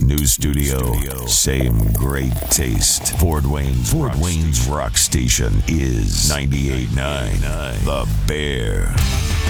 New studio, same great taste. Fort Wayne's Rock Station is 98.9 The Bear.